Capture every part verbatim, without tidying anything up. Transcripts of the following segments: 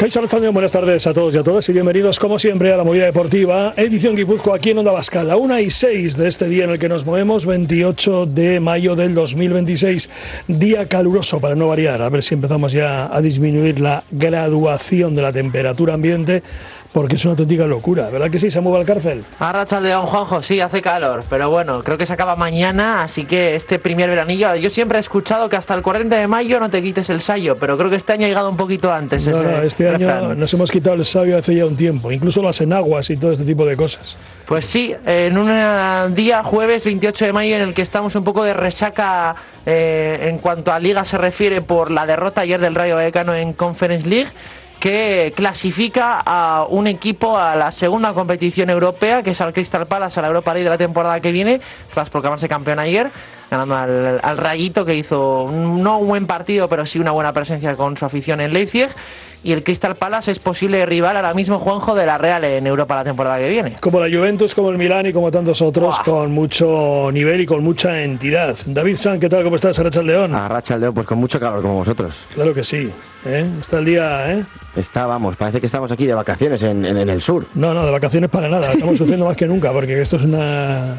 Kaixo Arratsaldeon, buenas tardes a todos y a todas y bienvenidos como siempre a la Movida Deportiva, edición Guipúzcoa aquí en Onda Vasca, la una y seis de este día en el que nos movemos, veintiocho de mayo del dos mil veintiséis, día caluroso para no variar, a ver si empezamos ya a disminuir la graduación de la temperatura ambiente, porque es una auténtica locura, ¿verdad que sí, Samu Valcárcel? Arratsaldeon, Juanjo, sí, hace calor, pero bueno, creo que se acaba mañana, así que este primer veranillo, yo siempre he escuchado que hasta el cuarenta de mayo no te quites el sayo, pero creo que este año ha llegado un poquito antes. No, no, este año refrán. Nos hemos quitado el sabio hace ya un tiempo, incluso las enaguas y todo este tipo de cosas. Pues sí, en un día jueves veintiocho de mayo en el que estamos un poco de resaca eh, en cuanto a Liga se refiere por la derrota ayer del Rayo Vallecano en Conference League, que clasifica a un equipo a la segunda competición europea, que es al Crystal Palace, a la Europa League de la temporada que viene, tras proclamarse campeón ayer, ganando al, al Rayito, que hizo un, no un buen partido, pero sí una buena presencia con su afición en Leipzig. Y el Crystal Palace es posible rival ahora mismo, Juanjo, de la Real en Europa la temporada que viene. Como la Juventus, como el Milán y como tantos otros, ¡Buah! Con mucho nivel y con mucha entidad. David San, ¿qué tal? ¿Cómo estás, Arratsaldeon? Arratsaldeon, pues con mucho calor como vosotros. Claro que sí, ¿eh? Está el día, ¿eh? Está, vamos, parece que estamos aquí de vacaciones en, en, en el sur. No, no, de vacaciones para nada, estamos sufriendo más que nunca, porque esto es una,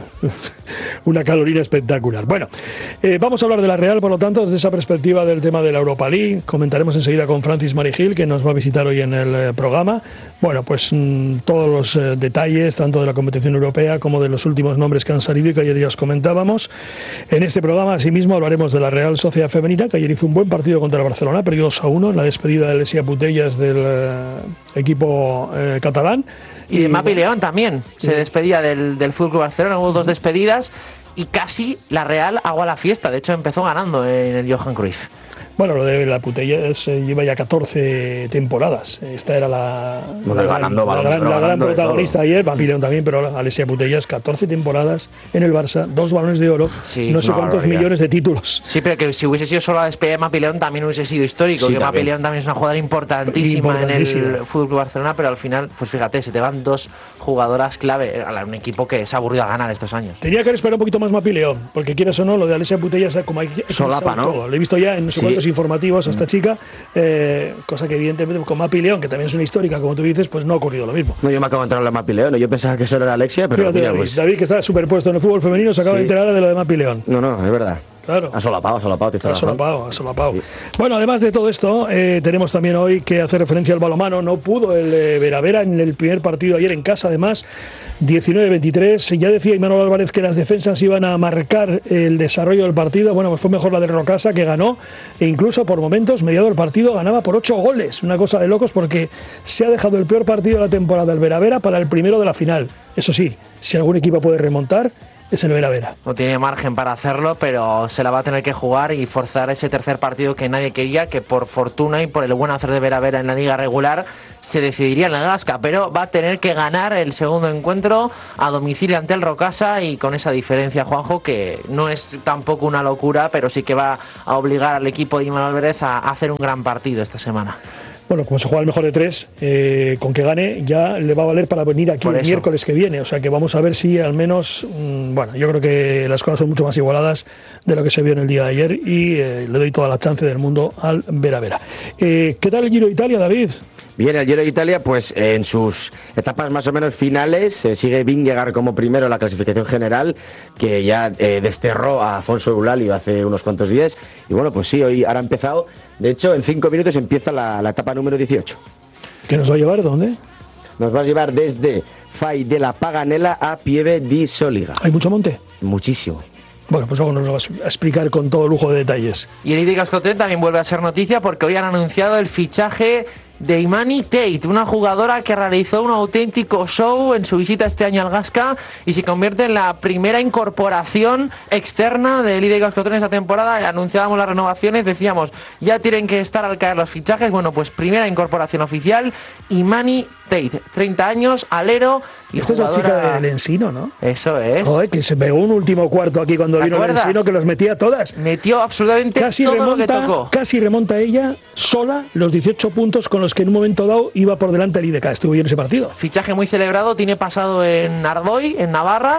una calorina espectacular. Bueno, eh, vamos a hablar de la Real, por lo tanto, desde esa perspectiva del tema de la Europa League. Comentaremos enseguida con Francis Marigil, que nos va a visitar hoy en el eh, programa. Bueno, pues mmm, todos los eh, detalles, tanto de la competición europea como de los últimos nombres que han salido y que ayer ya os comentábamos. En este programa, asimismo, hablaremos de la Real Sociedad Femenina, que ayer hizo un buen partido contra el Barcelona, perdió dos a uno en la despedida de Lesia Putellas del eh, equipo eh, catalán. Y, y de Mapi León también, se sí. despedía del, del Fútbol Club Barcelona, hubo dos despedidas y casi la Real agua a la fiesta, de hecho empezó ganando en el Johan Cruyff. Bueno, lo de la Putellas se lleva ya catorce temporadas. Esta era la, bueno, la, ganando, la, balón, gran, la gran protagonista ayer, Mapi León también, pero Alessia Putellas, catorce temporadas en el Barça, dos balones de oro, sí, no sé no, cuántos no, millones de títulos. Sí, pero que si hubiese sido solo la despedida de Mapi León también hubiese sido histórico, sí, que Mapi León también es una jugadora importantísima, importantísima en el Fútbol Club Barcelona, pero al final, pues fíjate, se te van dos jugadoras clave a un equipo que se ha aburrido a ganar estos años. Tenía que haber esperado un poquito más Mapi León, porque quieras o no, lo de Alessia Putellas como hay que solapa, ¿no? Todo. Lo he visto ya en no sé sí. cuántos informativos hasta chica, eh, cosa que evidentemente con Mapi León, que también es una histórica, como tú dices, pues no ha ocurrido lo mismo. No, yo me acabo de enterar en la Mapi León, yo pensaba que solo era Alexia, pero fíjate, mira, David, pues... David, que está superpuesto en el fútbol femenino, se acaba sí. de enterar de lo de Mapi León. No, no, es verdad. Claro. Ha solapado, ha solapado. Ha solapado, ha solapado. Sí. Bueno, además de todo esto, eh, tenemos también hoy que hacer referencia al balonmano. No pudo el eh, Vera Vera en el primer partido ayer en casa, además, diecinueve veintitrés. Ya decía Imanol Álvarez que las defensas iban a marcar el desarrollo del partido. Bueno, pues fue mejor la de Rocasa, que ganó, e incluso por momentos, mediado el partido, ganaba por ocho goles. Una cosa de locos, porque se ha dejado el peor partido de la temporada el Vera Vera para el primero de la final. Eso sí, si algún equipo puede remontar, es el Vera Vera. No tiene margen para hacerlo, pero se la va a tener que jugar y forzar ese tercer partido que nadie quería, que por fortuna y por el buen hacer de Vera Vera en la liga regular se decidiría en la Gasca, pero va a tener que ganar el segundo encuentro a domicilio ante el Rocasa, y con esa diferencia, Juanjo, que no es tampoco una locura, pero sí que va a obligar al equipo de Imanol Álvarez a hacer un gran partido esta semana. Bueno, como se juega el mejor de tres, eh, con que gane ya le va a valer para venir aquí el miércoles que viene. O sea que vamos a ver si al menos, mmm, bueno, yo creo que las cosas son mucho más igualadas de lo que se vio en el día de ayer, y eh, le doy toda la chance del mundo al Vera Vera. Eh, ¿Qué tal el Giro de Italia, David? Bien, el Giro de Italia, pues en sus etapas más o menos finales, eh, sigue Vingegaard como primero en la clasificación general, que ya eh, desterró a Afonso Eulalio hace unos cuantos días. Y bueno, pues sí, hoy ahora ha empezado. De hecho, en cinco minutos empieza la, la etapa número dieciocho. ¿Qué nos va a llevar? ¿Dónde? Nos va a llevar desde Fai de la Paganella a Pieve di Soliga. ¿Hay mucho monte? Muchísimo. Bueno, pues luego nos lo vas a explicar con todo lujo de detalles. Y el I D K Scotland también vuelve a ser noticia, porque hoy han anunciado el fichaje de Imani Tate, una jugadora que realizó un auténtico show en su visita este año al Gasca y se convierte en la primera incorporación externa del I D K Scotland esta temporada. Anunciábamos las renovaciones, decíamos, ya tienen que estar al caer los fichajes. Bueno, pues primera incorporación oficial, Imani Tate, treinta años, alero. Y esta jugadora... es la chica del Ensino, ¿no? Eso es. Joder, que se pegó un último cuarto aquí cuando vino el Ensino, que los metía todas. Metió absolutamente casi todo remonta, lo que tocó. Casi remonta ella sola los dieciocho puntos con los que en un momento dado iba por delante el I D K. Estuvo bien ese partido. Fichaje muy celebrado, tiene pasado en Ardoy, en Navarra,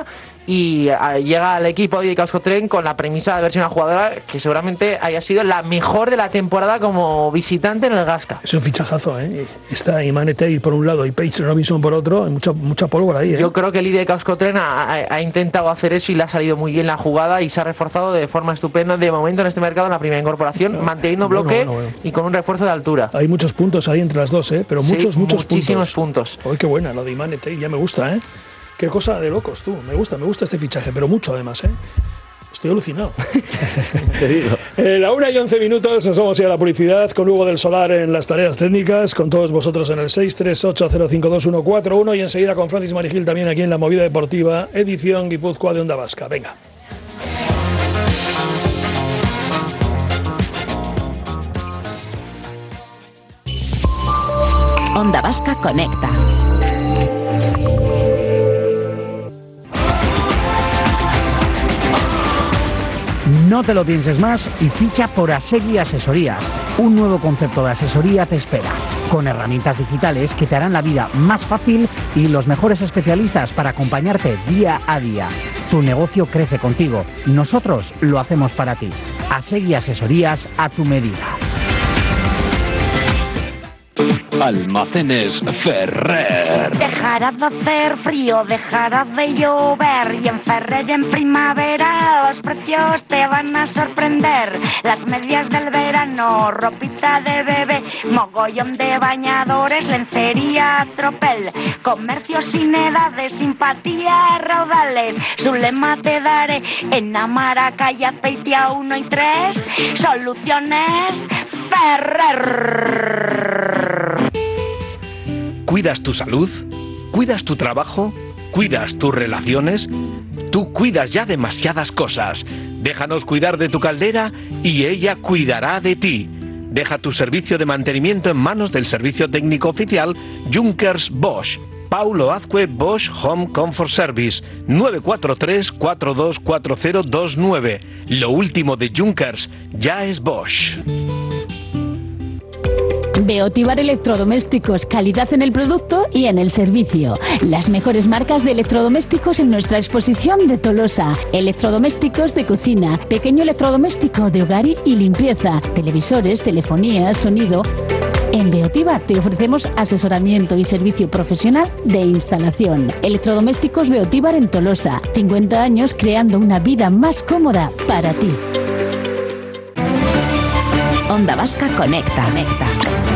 y a, llega al equipo de Euskotren con la premisa de haber sido una jugadora que seguramente haya sido la mejor de la temporada como visitante en el Gasca. Es un fichajazo, ¿eh? Está Imane Tei por un lado y Paige Robinson por otro, hay mucha, mucha pólvora ahí, ¿eh? Yo creo que el I D E Euskotren ha, ha, ha intentado hacer eso y le ha salido muy bien la jugada y se ha reforzado de forma estupenda de momento en este mercado en la primera incorporación, no, manteniendo bloque bueno, bueno, bueno. y con un refuerzo de altura. Hay muchos puntos ahí entre las dos, ¿eh? Pero muchos, sí, muchos muchísimos puntos. puntos. ¡Ay, qué buena! Lo de Imane Tei, ya me gusta, ¿eh? Qué cosa de locos, tú. Me gusta, me gusta este fichaje, pero mucho además, ¿eh? Estoy alucinado. Te digo. Eh, la una y once minutos, nos vamos a ir a la publicidad con Hugo del Solar en las tareas técnicas, con todos vosotros en el seis tres ocho cero cinco dos uno cuatro uno y enseguida con Francis Marigil también aquí en la Movida Deportiva, edición Guipúzcoa de Onda Vasca. Venga. Onda Vasca Conecta. No te lo pienses más y ficha por Asegui Asesorías. Un nuevo concepto de asesoría te espera, con herramientas digitales que te harán la vida más fácil y los mejores especialistas para acompañarte día a día. Tu negocio crece contigo. Nosotros lo hacemos para ti. Asegui Asesorías a tu medida. Almacenes Ferrer. Dejará de hacer frío, dejará de llover y en Ferrer en primavera los precios te van a sorprender. Las medias del verano, ropita de bebé, mogollón de bañadores, lencería, tropel, comercio sin edades, simpatía, raudales. Su lema te daré en Amara, calle Azpeitia uno y tres. Soluciones Ferrer. ¿Cuidas tu salud? ¿Cuidas tu trabajo? ¿Cuidas tus relaciones? Tú cuidas ya demasiadas cosas. Déjanos cuidar de tu caldera y ella cuidará de ti. Deja tu servicio de mantenimiento en manos del servicio técnico oficial Junkers Bosch. Paulo Azcue Bosch Home Comfort Service nueve cuatro tres, cuatro dos cuatro cero dos nueve. Lo último de Junkers ya es Bosch. Beotibar Electrodomésticos, calidad en el producto y en el servicio. Las mejores marcas de electrodomésticos en nuestra exposición de Tolosa. Electrodomésticos de cocina, pequeño electrodoméstico de hogar y limpieza, televisores, telefonía, sonido. En Beotibar te ofrecemos asesoramiento y servicio profesional de instalación. Electrodomésticos Beotibar en Tolosa. cincuenta años creando una vida más cómoda para ti. Onda Vasca Conecta. Conecta.